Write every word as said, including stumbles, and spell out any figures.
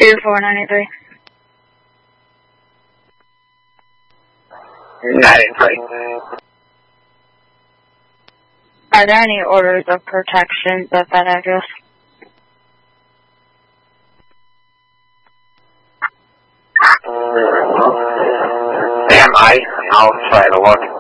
two four nine eight three. nine eight three. Are there any orders of protection at that address? Am I? I'll try to look.